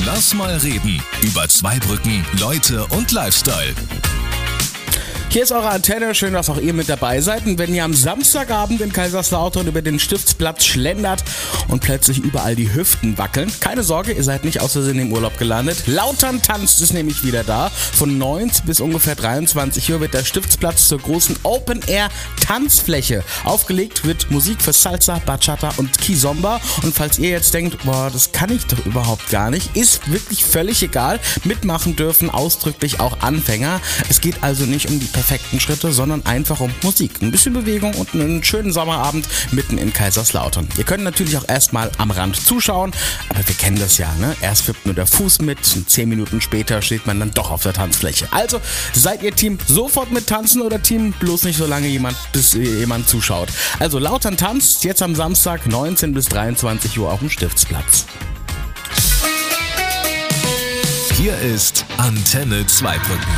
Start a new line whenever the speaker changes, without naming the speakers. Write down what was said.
Lass mal reden über Zweibrücken, Leute und Lifestyle.
Hier ist eure Antenne, schön, dass auch ihr mit dabei seid. Und wenn ihr am Samstagabend in Kaiserslautern über den Stiftsplatz schlendert und plötzlich überall die Hüften wackeln, keine Sorge, ihr seid nicht aus Versehen im Urlaub gelandet. Lautern tanzt ist nämlich wieder da. Von 19 bis ungefähr 23 Uhr wird der Stiftsplatz zur großen Open-Air-Tanzfläche. Aufgelegt wird Musik für Salsa, Bachata und Kizomba. Und falls ihr jetzt denkt, boah, das kann ich doch überhaupt gar nicht, ist wirklich völlig egal. Mitmachen dürfen ausdrücklich auch Anfänger. Es geht also nicht um die perfekten Schritte, sondern einfach um Musik, ein bisschen Bewegung und einen schönen Sommerabend mitten in Kaiserslautern. Ihr könnt natürlich auch erstmal am Rand zuschauen, aber wir kennen das ja, ne? Erst wippt nur der Fuß mit und 10 Minuten später steht man dann doch auf der Tanzfläche. Also seid ihr Team sofort mit tanzen oder Team bloß nicht so lange bis jemand zuschaut. Also Lautern tanzt jetzt am Samstag 19 bis 23 Uhr auf dem Stiftsplatz.
Hier ist Antenne Zweibrücken.